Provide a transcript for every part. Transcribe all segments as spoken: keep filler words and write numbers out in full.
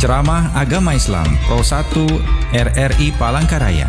Ceramah Agama Islam Pro satu R R I Palangkaraya.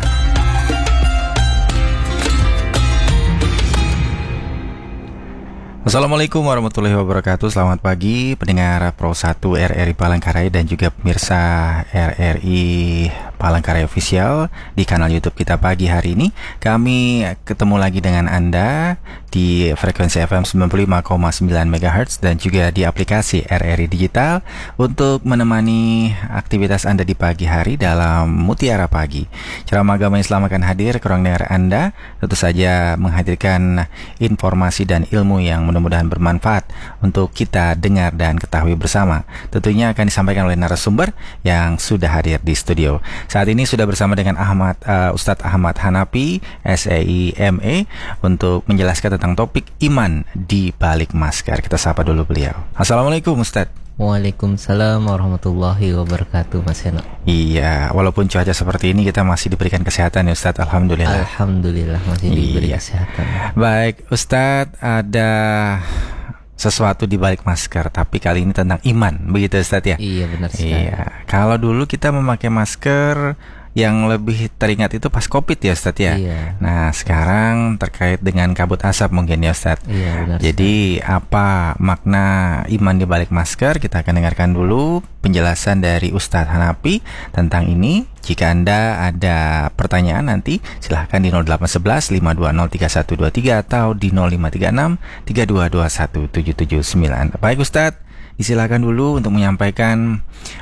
Assalamualaikum warahmatullahi wabarakatuh. Selamat pagi pendengar Pro satu R R I Palangkaraya dan juga pemirsa R R I Palangkaraya Official di kanal YouTube kita pagi hari ini. Kami ketemu lagi dengan Anda di frekuensi F M sembilan puluh lima koma sembilan megahertz dan juga di aplikasi R R I Digital untuk menemani aktivitas Anda di pagi hari dalam Mutiara Pagi. Ceramah Agama Islam akan hadir ke ruang dengar Anda, tentu saja menghadirkan informasi dan ilmu yang mudah-mudahan bermanfaat untuk kita dengar dan ketahui bersama. Tentunya akan disampaikan oleh narasumber yang sudah hadir di studio. Saat ini sudah bersama dengan Ahmad uh, Ustadz Ahmad Hanapi, S E I M E, untuk menjelaskan tentang topik iman di balik masker. Kita sapa dulu beliau. Assalamualaikum Ustadz. Waalaikumsalam warahmatullahi wabarakatuh, Mas Heno. Iya, walaupun cuaca seperti ini kita masih diberikan kesehatan ya Ustadz, Alhamdulillah. Alhamdulillah masih diberi iya. kesehatan. Baik Ustadz, ada sesuatu di balik masker, tapi kali ini tentang iman, begitu Ustadz ya? Iya, benar sekali. Iya, kalau dulu kita memakai masker yang lebih teringat itu pas Covid ya Ustadz ya. Iya. Nah sekarang terkait dengan kabut asap mungkin ya Ustadz. Iya, benar. Jadi sekali. Apa makna iman di balik masker? Kita akan dengarkan dulu penjelasan dari Ustadz Hanapi tentang ini. Jika Anda ada pertanyaan nanti silahkan di nol delapan satu satu lima dua nol tiga satu dua tiga atau di nol lima tiga enam tiga dua dua satu tujuh tujuh sembilan. Baik Ustadz, disilakan dulu untuk menyampaikan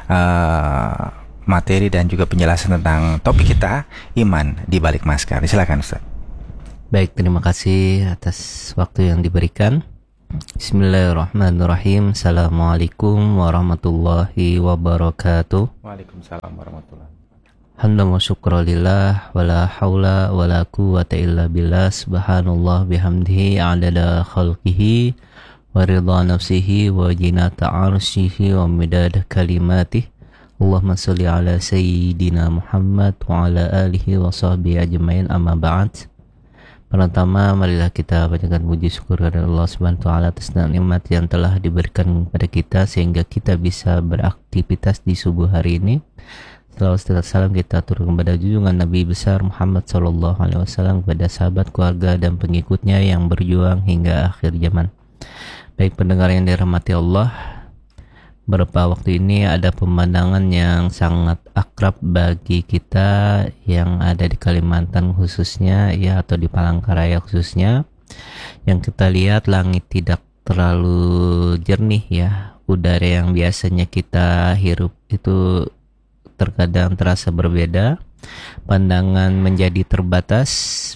uh, materi dan juga penjelasan tentang topik kita, iman di balik masker. Silakan Ustaz. Baik, terima kasih atas waktu yang diberikan. Bismillahirrahmanirrahim. Assalamualaikum warahmatullahi wabarakatuh. Waalaikumsalam warahmatullahi wabarakatuh. Hamdan wa syukran lillah wa la haula wa la quwwata illa billah. Subhanallah bihamdihi adada khalqihi wa ridha nafsihi wa jinata arsyihi wa midad kalimatih. Allahumma salli ala Sayyidina Muhammad wa ala alihi wa sahbihi ajmain, amma ba'd. Pertama, marilah kita panjatkan puji syukur kepada Allah Subhanahu wa taala atas nikmat yang telah diberikan kepada kita sehingga kita bisa beraktivitas di subuh hari ini. Selawat dan salam kita turun kepada junjungan Nabi besar Muhammad sallallahu alaihi wasallam, kepada sahabat, keluarga dan pengikutnya yang berjuang hingga akhir zaman. Baik pendengar yang dirahmati Allah, beberapa waktu ini ada pemandangan yang sangat akrab bagi kita yang ada di Kalimantan khususnya ya, atau di Palangkaraya khususnya, yang kita lihat langit tidak terlalu jernih ya. Udara yang biasanya kita hirup itu terkadang terasa berbeda, pandangan menjadi terbatas,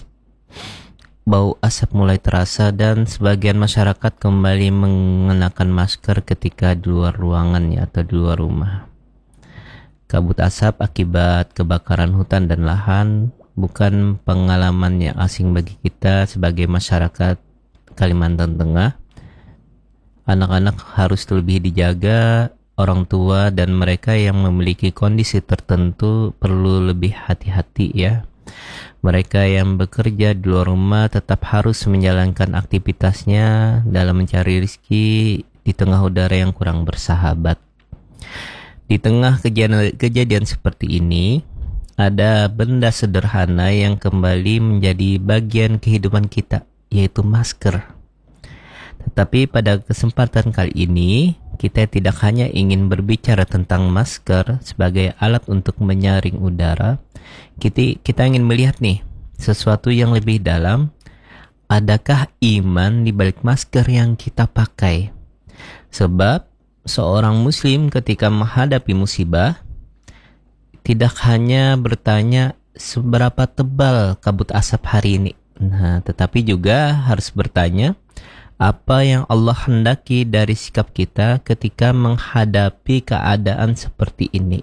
bau asap mulai terasa, dan sebagian masyarakat kembali mengenakan masker ketika di luar ruangan ya, atau di luar rumah. Kabut asap akibat kebakaran hutan dan lahan bukan pengalaman yang asing bagi kita sebagai masyarakat Kalimantan Tengah. Anak-anak harus lebih dijaga, orang tua dan mereka yang memiliki kondisi tertentu perlu lebih hati-hati ya. Mereka yang bekerja di luar rumah tetap harus menjalankan aktivitasnya dalam mencari rezeki di tengah udara yang kurang bersahabat. Di tengah kejadian, kejadian seperti ini, ada benda sederhana yang kembali menjadi bagian kehidupan kita, yaitu masker. Tetapi pada kesempatan kali ini, kita tidak hanya ingin berbicara tentang masker sebagai alat untuk menyaring udara. Kita, kita ingin melihat nih sesuatu yang lebih dalam. Adakah iman di balik masker yang kita pakai? Sebab seorang muslim ketika menghadapi musibah tidak hanya bertanya seberapa tebal kabut asap hari ini, nah, tetapi juga harus bertanya apa yang Allah hendaki dari sikap kita ketika menghadapi keadaan seperti ini.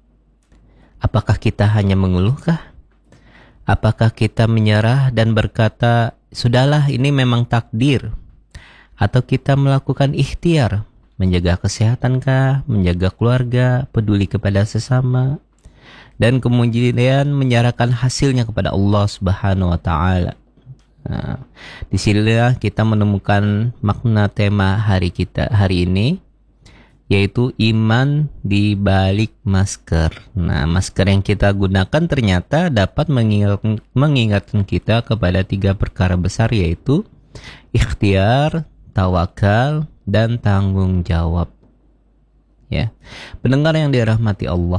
Apakah kita hanya mengeluhkah? Apakah kita menyerah dan berkata, sudahlah ini memang takdir? Atau kita melakukan ikhtiar, menjaga kesehatankah, menjaga keluarga, peduli kepada sesama, dan kemudian menyerahkan hasilnya kepada Allah Subhanahu wa taala. Nah, disinilah kita menemukan makna tema hari kita hari ini, yaitu iman di balik masker. Nah, masker yang kita gunakan ternyata dapat mengingatkan, mengingatkan kita kepada tiga perkara besar, yaitu ikhtiar, tawakal, dan tanggung jawab. Ya, pendengar yang dirahmati Allah,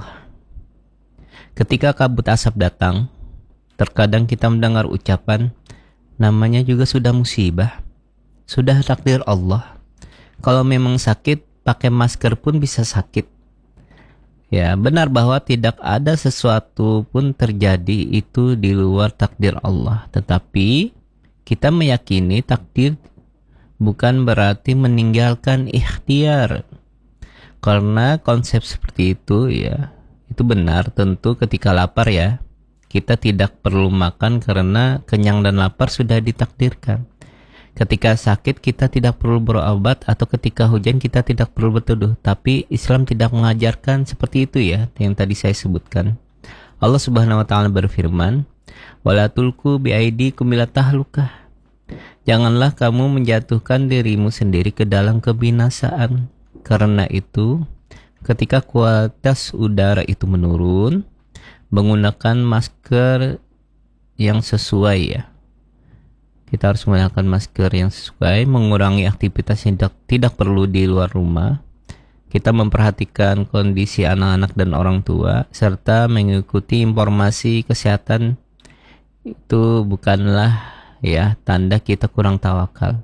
ketika kabut asap datang, terkadang kita mendengar ucapan, namanya juga sudah musibah, sudah takdir Allah. Kalau memang sakit, pakai masker pun bisa sakit. Ya, benar bahwa tidak ada sesuatu pun terjadi itu di luar takdir Allah. Tetapi kita meyakini takdir bukan berarti meninggalkan ikhtiar. Karena konsep seperti itu ya, itu benar tentu ketika lapar ya. Kita tidak perlu makan karena kenyang dan lapar sudah ditakdirkan. Ketika sakit kita tidak perlu berobat, atau ketika hujan kita tidak perlu berteduh. Tapi Islam tidak mengajarkan seperti itu ya, yang tadi saya sebutkan. Allah Subhanahu wa taala berfirman, "Wala tulqu biaidikum ila tahlukah." Janganlah kamu menjatuhkan dirimu sendiri ke dalam kebinasaan. Karena itu, ketika kualitas udara itu menurun, menggunakan masker yang sesuai ya. Kita harus menggunakan masker yang sesuai, mengurangi aktivitas yang tidak, tidak perlu di luar rumah. Kita memperhatikan kondisi anak-anak dan orang tua, serta mengikuti informasi kesehatan. Itu bukanlah ya tanda kita kurang tawakal.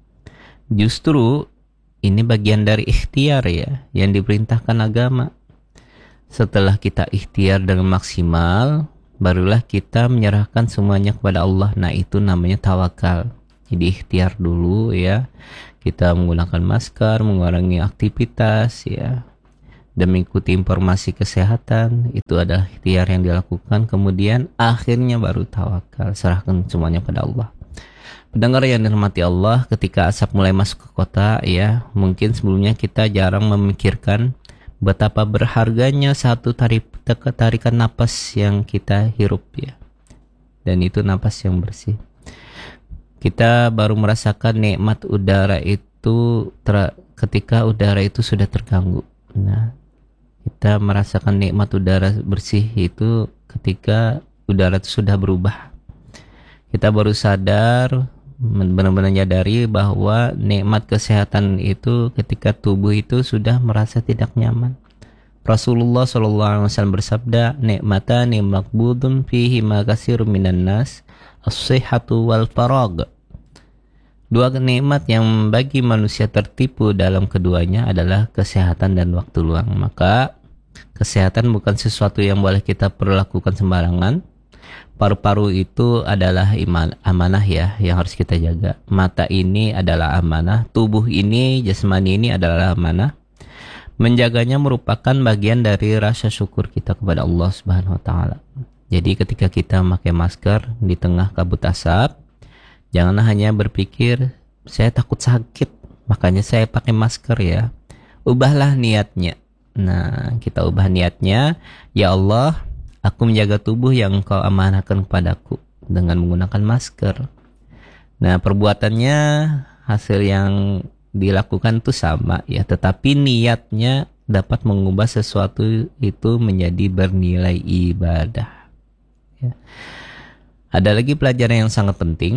Justru ini bagian dari ikhtiar ya, yang diperintahkan agama. Setelah kita ikhtiar dengan maksimal, barulah kita menyerahkan semuanya kepada Allah. Nah, itu namanya tawakal. Jadi ikhtiar dulu ya. Kita menggunakan masker, mengurangi aktivitas ya, dan mengikuti informasi kesehatan. Itu adalah ikhtiar yang dilakukan. Kemudian akhirnya baru tawakal. Serahkan semuanya pada Allah. Pendengar yang dirahmati Allah, ketika asap mulai masuk ke kota ya, mungkin sebelumnya kita jarang memikirkan betapa berharganya satu tarik, tarikan napas yang kita hirup ya. Dan itu napas yang bersih. Kita baru merasakan nikmat udara itu ter, ketika udara itu sudah terganggu. Nah, kita merasakan nikmat udara bersih itu ketika udara itu sudah berubah. Kita baru sadar, benar-benar menyadari bahwa nikmat kesehatan itu ketika tubuh itu sudah merasa tidak nyaman. Rasulullah shallallahu alaihi wasallam bersabda, "Nikmatani maqbudun fihi ma katsirun minan nas, as-sihhatu wal faragh." Dua nikmat yang bagi manusia tertipu dalam keduanya adalah kesehatan dan waktu luang. Maka kesehatan bukan sesuatu yang boleh kita perlakukan sembarangan. Paru-paru itu adalah iman, amanah ya, yang harus kita jaga. Mata ini adalah amanah, tubuh ini, jasmani ini adalah amanah. Menjaganya merupakan bagian dari rasa syukur kita kepada Allah Subhanahu wa taala. Jadi ketika kita memakai masker di tengah kabut asap, janganlah hanya berpikir saya takut sakit, makanya saya pakai masker ya. Ubahlah niatnya. Nah, kita ubah niatnya, ya Allah, aku menjaga tubuh yang Engkau amanahkan kepadaku dengan menggunakan masker. Nah, perbuatannya, hasil yang dilakukan itu sama ya, tetapi niatnya dapat mengubah sesuatu itu menjadi bernilai ibadah. Ya. Ada lagi pelajaran yang sangat penting.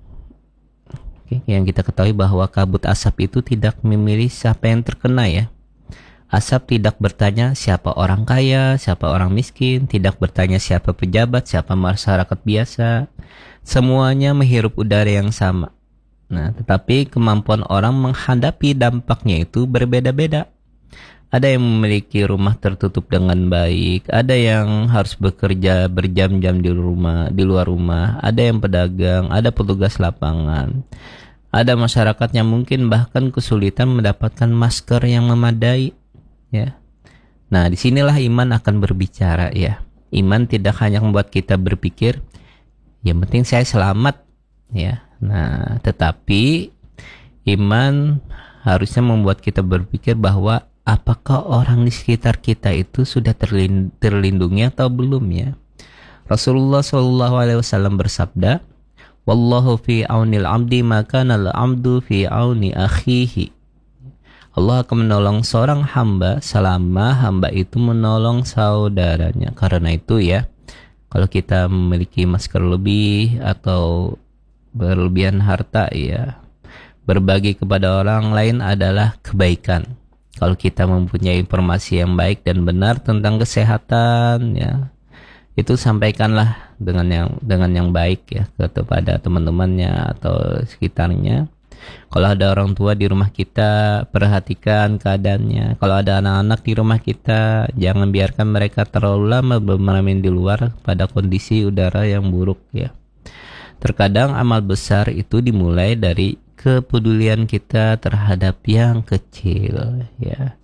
Oke, yang kita ketahui bahwa kabut asap itu tidak memilih siapa yang terkena ya. Asap tidak bertanya siapa orang kaya, siapa orang miskin, tidak bertanya siapa pejabat, siapa masyarakat biasa. Semuanya menghirup udara yang sama. Nah, tetapi kemampuan orang menghadapi dampaknya itu berbeda-beda. Ada yang memiliki rumah tertutup dengan baik, ada yang harus bekerja berjam-jam di rumah, di luar rumah, ada yang pedagang, ada petugas lapangan. Ada masyarakat yang mungkin bahkan kesulitan mendapatkan masker yang memadai. Ya. Nah, disinilah iman akan berbicara ya. Iman tidak hanya membuat kita berpikir, yang penting saya selamat ya. Nah, tetapi iman harusnya membuat kita berpikir bahwa apakah orang di sekitar kita itu sudah terlindungi atau belum ya. Rasulullah shallallahu alaihi wasallam bersabda, "Wallahu fi aunil abdi maka nal abdu fi auni akhihi." Allah akan menolong seorang hamba selama hamba itu menolong saudaranya. Karena itu ya, kalau kita memiliki masker lebih atau berlebihan harta ya, berbagi kepada orang lain adalah kebaikan. Kalau kita mempunyai informasi yang baik dan benar tentang kesehatan ya, itu sampaikanlah dengan yang dengan yang baik ya kepada teman-temannya atau sekitarnya. Kalau ada orang tua di rumah kita, perhatikan keadaannya. Kalau ada anak-anak di rumah kita, jangan biarkan mereka terlalu lama bermain di luar pada kondisi udara yang buruk ya. Terkadang amal besar itu dimulai dari kepedulian kita terhadap yang kecil ya.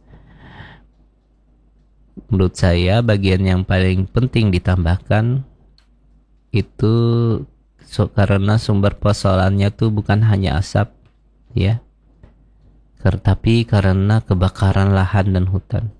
Menurut saya bagian yang paling penting ditambahkan itu so, karena sumber persoalannya tuh bukan hanya asap ya, tapi karena kebakaran lahan dan hutan.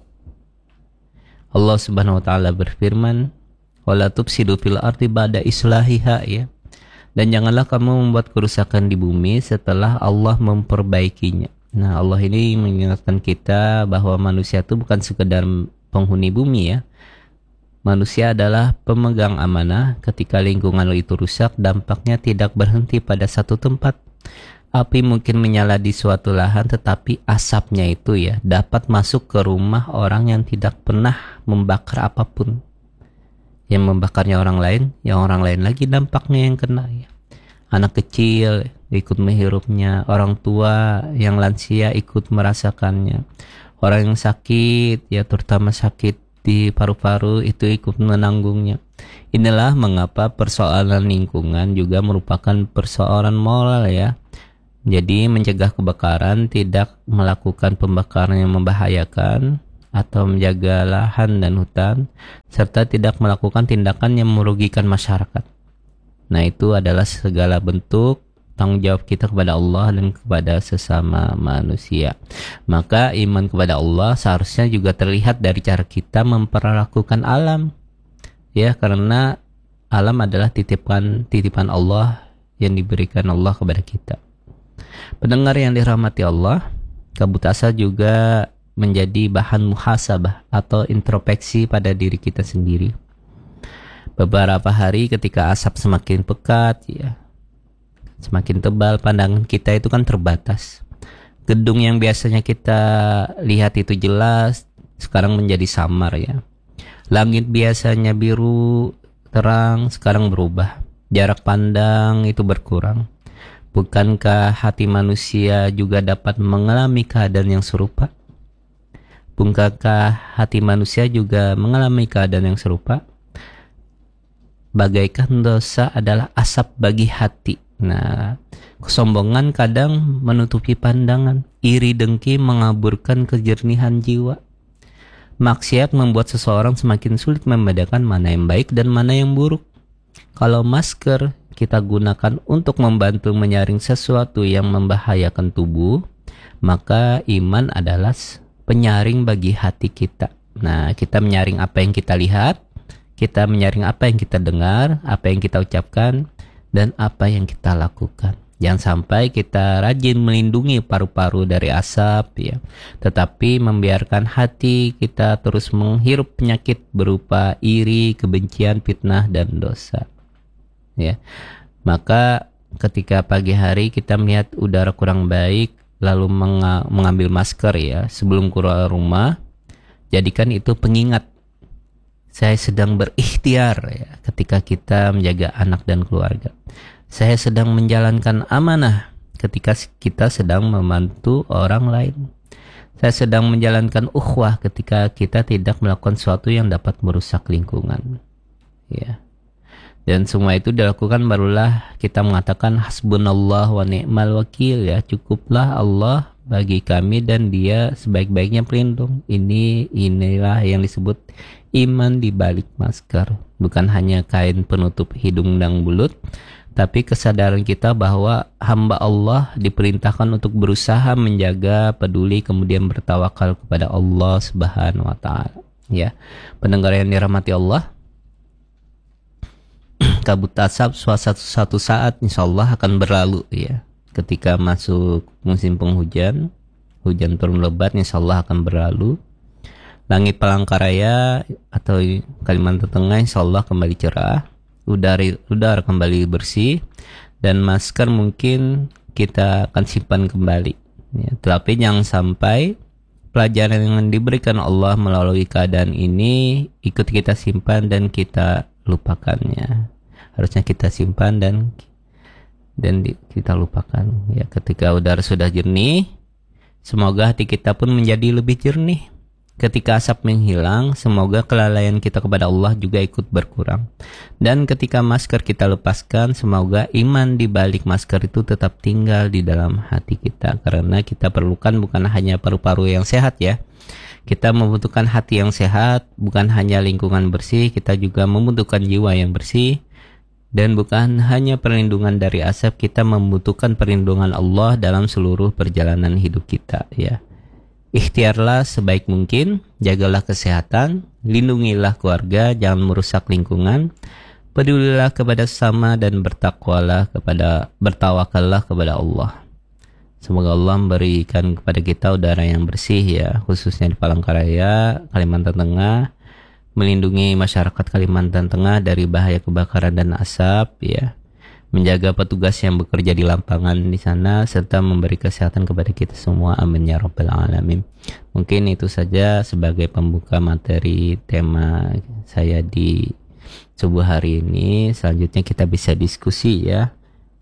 Allah Subhanahu wa taala berfirman, "Wala tufsidu fil ardi ba'da islahiha" ya. Dan janganlah kamu membuat kerusakan di bumi setelah Allah memperbaikinya. Nah, Allah ini mengingatkan kita bahwa manusia itu bukan sekedar penghuni bumi ya. Manusia adalah pemegang amanah. Ketika lingkungan itu rusak, dampaknya tidak berhenti pada satu tempat. Api mungkin menyala di suatu lahan, tetapi asapnya itu ya dapat masuk ke rumah orang yang tidak pernah membakar apapun. Yang membakarnya orang lain, yang orang lain lagi dampaknya yang kena ya. Anak kecil ikut menghirupnya, orang tua yang lansia ikut merasakannya. Orang yang sakit ya, terutama sakit di paru-paru itu ikut menanggungnya. Inilah mengapa persoalan lingkungan juga merupakan persoalan moral ya. Jadi mencegah kebakaran, tidak melakukan pembakaran yang membahayakan atau menjaga lahan dan hutan, serta tidak melakukan tindakan yang merugikan masyarakat. Nah, itu adalah segala bentuk tanggung jawab kita kepada Allah dan kepada sesama manusia. Maka iman kepada Allah seharusnya juga terlihat dari cara kita memperlakukan alam. Ya, karena alam adalah titipan titipan Allah yang diberikan Allah kepada kita. Pendengar yang dirahmati Allah, kabut asap juga menjadi bahan muhasabah atau introspeksi pada diri kita sendiri. Beberapa hari ketika asap semakin pekat ya, semakin tebal, pandangan kita itu kan terbatas. Gedung yang biasanya kita lihat itu jelas, sekarang menjadi samar ya. Langit biasanya biru terang, sekarang berubah. Jarak pandang itu berkurang. Bukankah hati manusia juga dapat mengalami keadaan yang serupa? Bukankah hati manusia juga mengalami keadaan yang serupa? Bagaikan dosa adalah asap bagi hati. Nah, kesombongan kadang menutupi pandangan, iri dengki mengaburkan kejernihan jiwa. Maksiat membuat seseorang semakin sulit membedakan mana yang baik dan mana yang buruk. Kalau masker kita gunakan untuk membantu menyaring sesuatu yang membahayakan tubuh, maka iman adalah penyaring bagi hati kita. Nah, kita menyaring apa yang kita lihat, kita menyaring apa yang kita dengar, apa yang kita ucapkan, dan apa yang kita lakukan. Jangan sampai kita rajin melindungi paru-paru dari asap ya, tetapi membiarkan hati kita terus menghirup penyakit berupa iri, kebencian, fitnah, dan dosa. Ya. Maka ketika pagi hari kita melihat udara kurang baik, lalu menga- mengambil masker ya sebelum keluar rumah, jadikan itu pengingat. Saya sedang berikhtiar ya ketika kita menjaga anak dan keluarga. Saya sedang menjalankan amanah ketika kita sedang membantu orang lain. Saya sedang menjalankan ukhuwah ketika kita tidak melakukan sesuatu yang dapat merusak lingkungan. Ya. Dan semua itu dilakukan barulah kita mengatakan hasbunallah wa ni'mal wakil ya, cukuplah Allah bagi kami dan Dia sebaik-baiknya pelindung. Ini inilah yang disebut iman di balik masker. Bukan hanya kain penutup hidung dan mulut, tapi kesadaran kita bahwa hamba Allah diperintahkan untuk berusaha menjaga, peduli, kemudian bertawakal kepada Allah Subhanahu wa taala. Ya. Pendengar yang dirahmati Allah, kabut asap suatu, suatu saat insya Allah akan berlalu ya. Ketika masuk musim penghujan, hujan turun lebat insya Allah akan berlalu. Langit Palangkaraya atau Kalimantan Tengah insya Allah kembali cerah, udara udara kembali bersih, dan masker mungkin kita akan simpan kembali. Ya, tapi jangan sampai pelajaran yang diberikan Allah melalui keadaan ini ikut kita simpan dan kita lupakannya. Harusnya kita simpan dan dan di, kita lupakan. Ya, ketika udara sudah jernih, semoga hati kita pun menjadi lebih jernih. Ketika asap menghilang, semoga kelalaian kita kepada Allah juga ikut berkurang. Dan ketika masker kita lepaskan, semoga iman di balik masker itu tetap tinggal di dalam hati kita. Karena kita perlukan bukan hanya paru-paru yang sehat ya. Kita membutuhkan hati yang sehat, bukan hanya lingkungan bersih, kita juga membutuhkan jiwa yang bersih. Dan bukan hanya perlindungan dari asap, kita membutuhkan perlindungan Allah dalam seluruh perjalanan hidup kita ya. Ikhtiarlah sebaik mungkin, jagalah kesehatan, lindungilah keluarga, jangan merusak lingkungan, pedulilah kepada sesama dan bertakwalah kepada bertawakallah kepada Allah. Semoga Allah memberikan kepada kita udara yang bersih ya, khususnya di Palangkaraya, Kalimantan Tengah, melindungi masyarakat Kalimantan Tengah dari bahaya kebakaran dan asap ya. Menjaga petugas yang bekerja di lapangan di sana serta memberi kesehatan kepada kita semua, amin ya rabbal alamin. Mungkin itu saja sebagai pembuka materi tema saya di subuh hari ini. Selanjutnya kita bisa diskusi ya,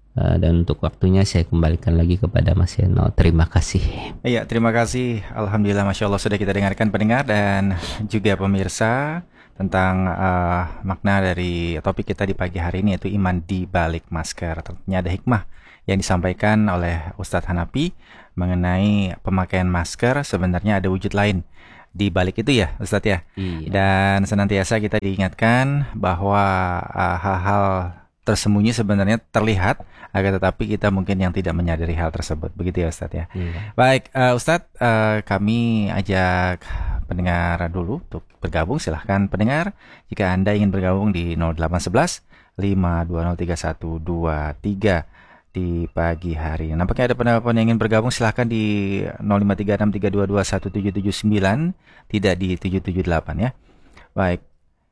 dan untuk waktunya saya kembalikan lagi kepada Mas Eno. Terima kasih. Iya, terima kasih. Alhamdulillah, Masya Allah sudah kita dengarkan pendengar dan juga pemirsa tentang uh, makna dari topik kita di pagi hari ini, yaitu iman di balik masker. Tentunya ada hikmah yang disampaikan oleh Ustadz Hanapi mengenai pemakaian masker. Sebenarnya ada wujud lain di balik itu ya Ustadz ya. Iya. Dan senantiasa kita diingatkan bahwa uh, hal-hal tersembunyi sebenarnya terlihat, akan tetapi kita mungkin yang tidak menyadari hal tersebut. Begitu ya Ustadz ya. Iya. Baik uh, Ustadz, uh, kami ajak pendengar dulu untuk bergabung. Silahkan pendengar, jika Anda ingin bergabung di nol delapan satu satu lima dua nol tiga satu dua tiga di pagi hari. Nampaknya ada penelpon yang ingin bergabung, silahkan di nol lima tiga enam tiga dua dua satu tujuh tujuh sembilan, tidak di tujuh tujuh delapan ya. Baik.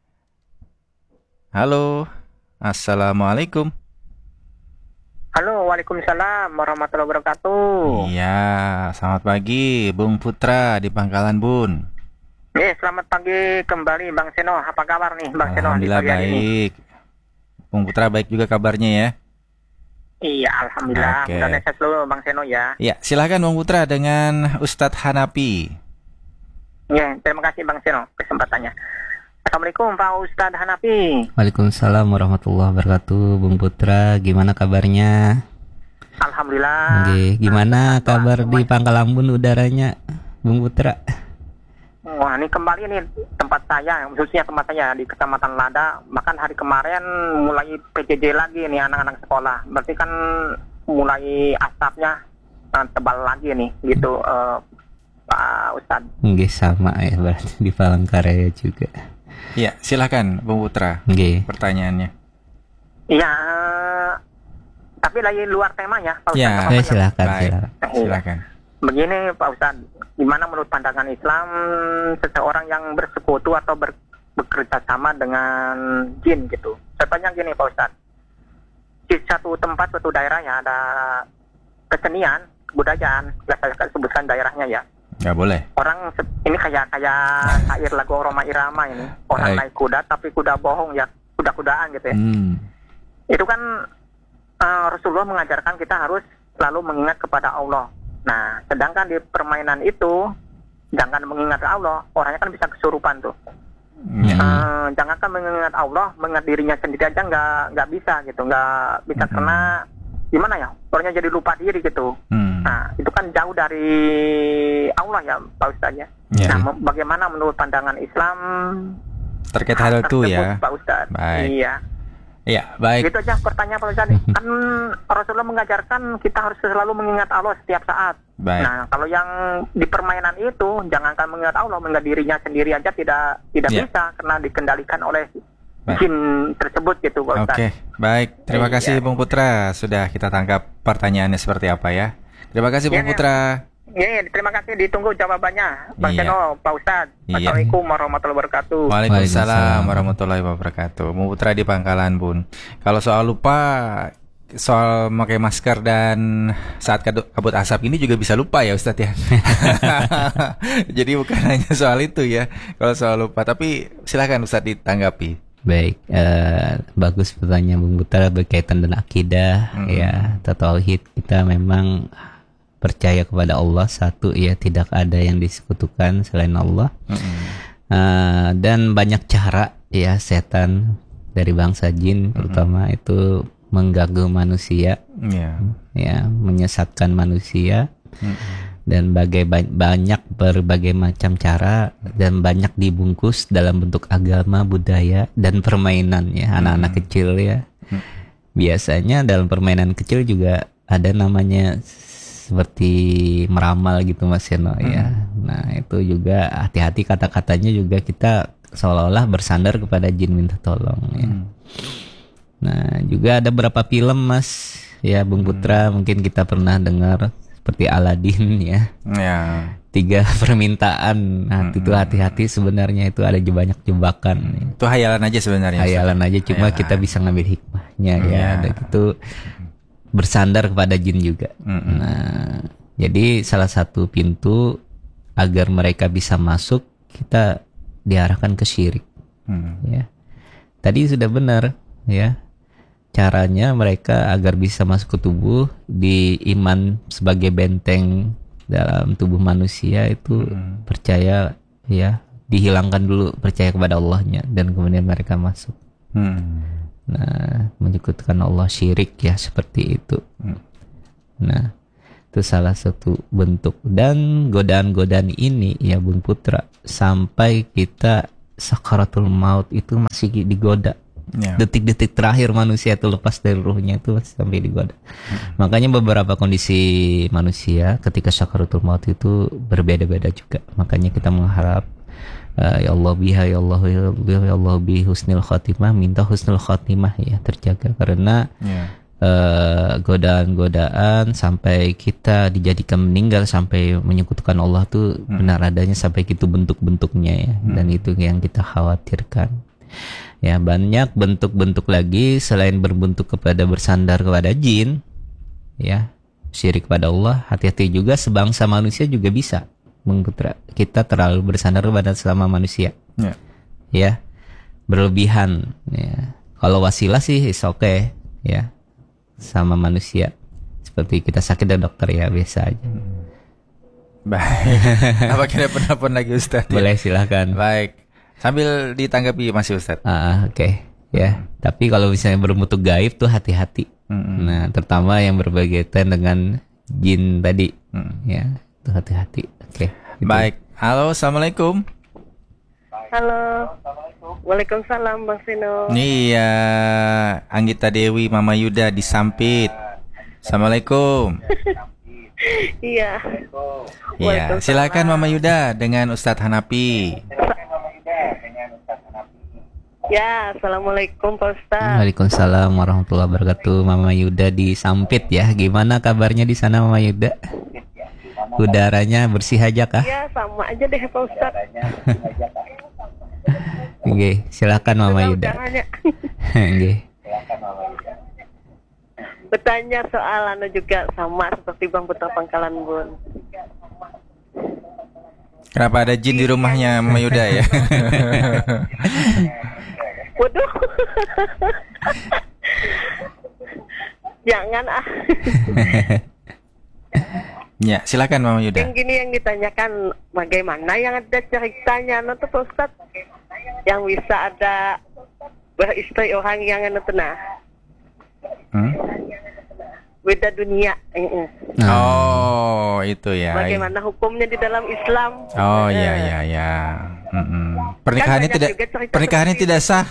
Halo, Assalamualaikum. Halo, waalaikumsalam warahmatullahi wabarakatuh. Iya, selamat pagi Bung Putra di Pangkalan Bun. Eh, selamat pagi kembali Bang Seno. Apa kabar nih Bang Seno? Alhamdulillah baik. Bung Putra baik juga kabarnya ya. Iya, alhamdulillah. Oke. Mudah-mudahan sehat selalu Bang Seno ya. Ya, silakan Bung Putra dengan Ustadz Hanapi. Ya, terima kasih Bang Seno kesempatannya. Assalamualaikum Pak Ustadz Hanafi. Waalaikumsalam warahmatullahi wabarakatuh. Bung Putra, gimana kabarnya? Alhamdulillah. Oke, gimana kabar di Pangkalan Bun udaranya, Bung Putra? Wah, ini kembali nih tempat saya, khususnya tempat saya di Kecamatan Lada. Bahkan hari kemarin mulai P J J lagi nih anak-anak sekolah. Berarti kan mulai asapnya uh, tebal lagi nih, gitu uh, Pak Ustadz. Nggih, sama ya berarti di Palangkaraya juga. Ya, silakan Bung Putra. Nggih. Pertanyaannya. Iya, uh, tapi lagi luar tema ya, Pak Ustadz. Ya, Eh, silakan, baik. silakan. Silakan. Begini Pak Ustadz, gimana menurut pandangan Islam seseorang yang bersekutu atau ber, bekerja sama dengan jin gitu? Contohnya gini Pak Ustadz, di satu tempat, suatu daerah ya ada kesenian, kebudayaan, nggak saya sebutkan daerahnya ya. Nggak boleh. Orang se- ini kayak kayak syair lagu Roma Irama ini, orang Baik. naik kuda tapi kuda bohong ya, kuda-kudaan gitu ya. Hmm. Itu kan uh, Rasulullah mengajarkan kita harus selalu mengingat kepada Allah. Nah, sedangkan di permainan itu jangan mengingat Allah, orangnya kan bisa kesurupan tuh. Ya. Uh, jangankan mengingat Allah, mengingat dirinya sendiri aja nggak nggak bisa gitu, nggak bisa Hmm. karena gimana ya, orangnya jadi lupa diri gitu. Hmm. Nah, itu kan jauh dari Allah ya, Pak Ustadz ya. Ya. Nah, me- bagaimana menurut pandangan Islam Terkait hal itu tersebut, ya. Pak Ustadz? Baik. Iya. Ya, baik. Gitu aja pertanyaan Pak Ustadz. Kan Rasulullah mengajarkan kita harus selalu mengingat Allah setiap saat. Baik. Nah, kalau yang di permainan itu jangankan mengingat Allah, mengingat dirinya sendiri aja tidak tidak Ya. bisa karena dikendalikan oleh Baik. jin tersebut gitu Pak Ustadz. Oke, baik. Terima Iya. kasih Bung Putra. Sudah kita tangkap pertanyaannya seperti apa ya. Terima kasih Bung Iya, iya. Putra. Ya, terima kasih, ditunggu jawabannya. Bang Iya. Seno, Pak Ustadz. Iya. Assalamualaikum warahmatullahi wabarakatuh. Waalaikumsalam Waalaikumsalam. warahmatullahi wabarakatuh. Mu Putra di Pangkalan Bun. Kalau soal lupa, soal pakai masker dan saat kadu- kabut asap ini juga bisa lupa ya Ustadz ya. Jadi bukan hanya soal itu ya. Kalau soal lupa, tapi silakan Ustadz ditanggapi. Baik, eh, bagus pertanyaan Bung Putra berkaitan dengan akidah, Mm-mm. ya, atau tauhid. Kita memang percaya kepada Allah satu, ya, tidak ada yang disekutukan selain Allah. Mm-mm. Eh, dan banyak cara, ya, setan dari bangsa jin terutama itu mengganggu manusia, Iya. ya, menyesatkan manusia. Mm-mm. Dan bagai, banyak berbagai macam cara dan banyak dibungkus dalam bentuk agama, budaya, dan permainan, ya, anak-anak kecil, ya. Biasanya dalam permainan kecil juga ada namanya seperti meramal gitu Mas Seno, ya. Nah itu juga hati-hati, kata-katanya juga kita seolah-olah bersandar kepada jin minta tolong, ya. Nah juga ada beberapa film Mas, ya, Bung Putra, mungkin kita pernah dengar seperti Aladin, ya, Ya. tiga permintaan. Nah itu hati-hati, sebenarnya itu ada banyak jebakan, ya. Itu hayalan aja sebenarnya. Ustadz. Hayalan aja, cuma Hayalan. kita bisa ngambil hikmahnya, ya. Iya. Dan itu bersandar kepada jin juga. Mm-mm. Nah jadi salah satu pintu agar mereka bisa masuk, kita diarahkan ke syirik, Hmm. ya. Tadi sudah benar, ya, caranya mereka agar bisa masuk ke tubuh, di iman sebagai benteng dalam tubuh manusia itu percaya, ya, dihilangkan dulu percaya kepada Allahnya dan kemudian mereka masuk. Hmm. Nah, menyekutukan Allah, syirik, ya, seperti itu. Hmm. Nah, itu salah satu bentuk. Dan godaan-godaan ini, ya, Bung Putra, sampai kita sakaratul maut itu masih digoda. Ya. Detik-detik terakhir manusia itu lepas dari ruhnya itu masih sampai digoda. Makanya beberapa kondisi manusia ketika sakaratul maut itu berbeda-beda juga. Makanya kita mengharap, uh, ya Allah biha, ya Allah, ya Allah, ya Allah bi husnil khatimah, minta husnul khatimah, ya, terjaga. Karena Ya. uh, godaan-godaan sampai kita dijadikan meninggal, sampai menyekutukan Allah tuh benar adanya, sampai gitu bentuk-bentuknya, ya. Dan itu yang kita khawatirkan. Ya, banyak bentuk-bentuk lagi selain berbentuk kepada bersandar kepada jin, ya, syirik pada Allah. Hati-hati juga, sebangsa manusia juga bisa, Bung Putra. Kita terlalu bersandar kepada selama manusia, Ya. ya, berlebihan, ya. Kalau wasilah sih is okay, ya, sama manusia. Seperti kita sakit dan dokter, ya, biasa aja. Baik. Apa kira pendapat lagi Ustadz? Boleh, silahkan. Baik. Sambil ditanggapi masih Ustadz. Ah, oke, ya. Tapi kalau misalnya berbentuk gaib tuh hati-hati. Mm-mm. Nah, terutama yang berkaitan dengan jin tadi, Mm. ya, itu hati-hati. Oke. gitu. Baik. Halo, assalamualaikum. Halo. Waalaikumsalam Bang Sino. Iya, Anggita Dewi, Mama Yuda di Sampit. Assalamualaikum. Iya. Iya, silakan Mama Yuda dengan Ustadz Hanapi. Ya, assalamualaikum Pak Ustaz. Waalaikumsalam warahmatullahi wabarakatuh. Mama Yuda di Sampit, ya. Gimana kabarnya di sana, Mama Yuda? Udaranya bersih aja kah? Ya, sama aja deh Pak Ustaz. Oke, silakan Mama Yuda. Udaranya. Oke. Bertanya soal anu juga sama seperti Bang Putra Pangkalan Bun. Kenapa ada jin di rumahnya Mama Yuda ya? Waduh. Jangan ah. Ya, silakan Mama Yuda. Yang gini yang ditanyakan bagaimana yang ada ceritanya anu tuh Pak Ustaz? Yang bisa ada beristri orang yang anu tuh nah. Hmm? Beda dunia. Heeh. Oh, itu ya. Bagaimana hukumnya di dalam Islam? Oh, Eh, iya iya ya. Mm-mm. Pernikahannya Kan banyak tidak juga cerita pernikahannya seperti tidak itu. sah.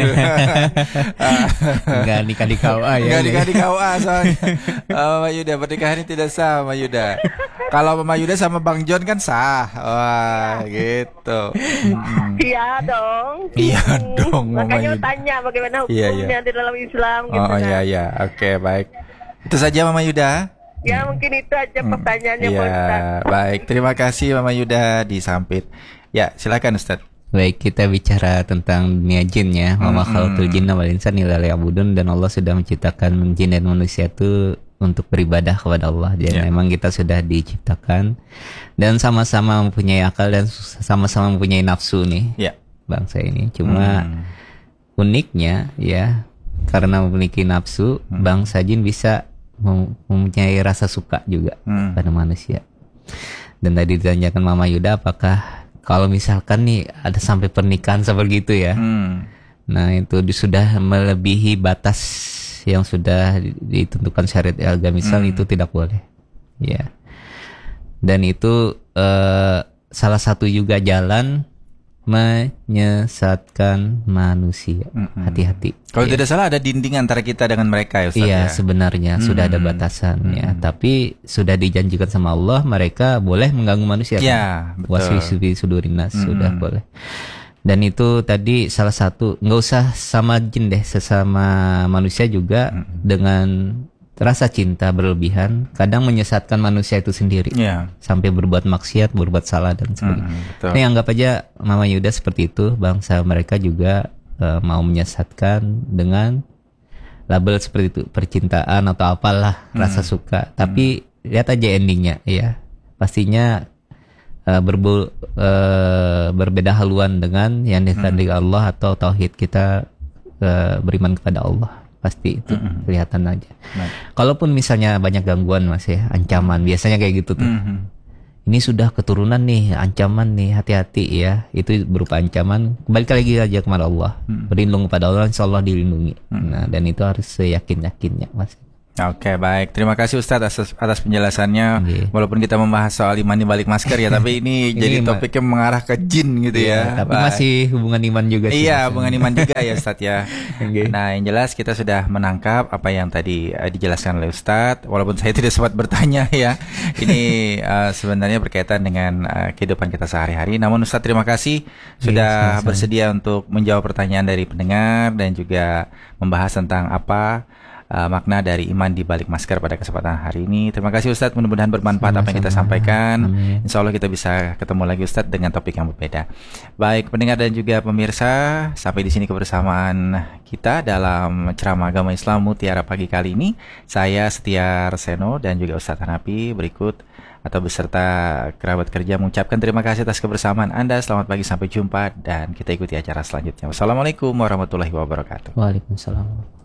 Enggak nikah di K U A, ya. Enggak nikah di K U A soalnya. Oh, Mama Yuda, pernikahannya tidak sah, Mama Yuda. Kalau Mama Yuda sama Bang John kan sah. Wah, gitu. Mm-mm. Iya dong. Iya dong, Mama Makanya Yuda. tanya bagaimana Iya, hukumnya iya. di dalam Islam gitu Oh nah. iya iya. Oke, baik. Itu saja Mama Yuda. Ya mungkin itu aja pertanyaannya Pak Iya, Ustadz. baik. Terima kasih Mama Yuda di Sampit. Ya, silakan Ustadz. Baik, kita bicara tentang dunia jin ya. Wa ma khalaqtul jinna wal insa illa liya'budun, dan Allah sudah menciptakan jin dan manusia itu untuk beribadah kepada Allah. Dan Ya. memang kita sudah diciptakan dan sama-sama mempunyai akal dan sama-sama mempunyai nafsu nih Ya. bangsa ini. Cuma Hmm. uniknya ya, karena memiliki nafsu, bangsa jin bisa mem- mempunyai rasa suka juga Hmm. pada manusia. Dan tadi ditanyakan Mama Yuda, apakah kalau misalkan nih ada sampai pernikahan seperti itu ya, Hmm. nah itu di- sudah melebihi batas yang sudah di- ditentukan syariat agama Islam, Hmm. itu tidak boleh ya. Dan itu eh, salah satu juga jalan menyesatkan manusia. Mm-mm. Hati-hati. Kalau Ya. tidak salah ada dinding antara kita dengan mereka ya Ustaz Iya, ya. sebenarnya sudah ada Hmm. batasannya, Hmm. tapi sudah dijanjikan sama Allah mereka boleh mengganggu manusia. Ya, kan? betul. Waswisi sudurinas Hmm. sudah boleh. Dan itu tadi salah satu, nggak usah sama jin deh, sesama manusia juga Hmm. dengan rasa cinta berlebihan kadang menyesatkan manusia itu sendiri Ya. sampai berbuat maksiat, berbuat salah dan sebagainya. Hmm, betul. Ini anggap aja Mama Yuda seperti itu, bangsa mereka juga eh, mau menyesatkan dengan label seperti itu, percintaan atau apalah, Hmm. rasa suka. Tapi lihat aja endingnya ya. Pastinya eh, berbu- eh, berbeda haluan dengan yang dikehendaki Allah atau tauhid kita, eh, beriman kepada Allah. Pasti itu Hmm. kelihatan aja. Baik. Kalaupun misalnya banyak gangguan Mas ya, ancaman, biasanya kayak gitu tuh. Mhm. Ini sudah keturunan nih, ancaman nih, hati-hati ya. Itu berupa ancaman. Balik lagi aja kepada Allah. Hmm. Berlindung kepada Allah, insya Allah dilindungi. Hmm. Nah, dan itu harus seyakin-yakinnya, Mas. Oke, baik. Terima kasih Ustadz atas, atas penjelasannya. Oke. Walaupun kita membahas soal iman di balik masker ya, tapi ini, Ini jadi ma- topiknya mengarah ke jin gitu ya. Tapi Baik. masih hubungan iman juga sih. Iya, Mas. hubungan iman juga ya Ustadz ya. Oke. Nah, yang jelas kita sudah menangkap apa yang tadi eh, dijelaskan oleh Ustadz. Walaupun saya tidak sempat bertanya ya. Ini eh, sebenarnya berkaitan dengan eh, kehidupan kita sehari-hari. Namun Ustadz terima kasih sudah sama-sama. bersedia untuk menjawab pertanyaan dari pendengar dan juga membahas tentang apa uh, makna dari iman di balik masker pada kesempatan hari ini. Terima kasih Ustadz, mudah-mudahan bermanfaat apa yang kita Sama-sama. sampaikan. Amin. Insya Allah kita bisa ketemu lagi Ustadz dengan topik yang berbeda. Baik pendengar dan juga pemirsa, sampai di sini kebersamaan kita dalam ceramah agama Islam Mutiara pagi kali ini. Saya Setia Reseno dan juga Ustadz Hanafi berikut atau beserta kerabat kerja mengucapkan terima kasih atas kebersamaan Anda. Selamat pagi, sampai jumpa dan kita ikuti acara selanjutnya. Wassalamualaikum warahmatullahi wabarakatuh. Waalaikumsalam.